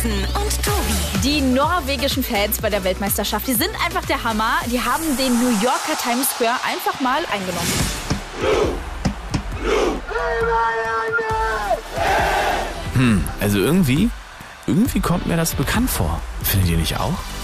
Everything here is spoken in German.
Und Tobi. Die norwegischen Fans bei der Weltmeisterschaft, die sind einfach der Hammer. Die haben den New Yorker Times Square einfach mal eingenommen. Also irgendwie kommt mir das bekannt vor. Findet ihr nicht auch?